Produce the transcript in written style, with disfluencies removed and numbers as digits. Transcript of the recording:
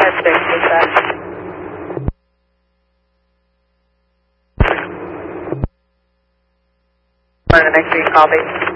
6, is that? On the next week, copy.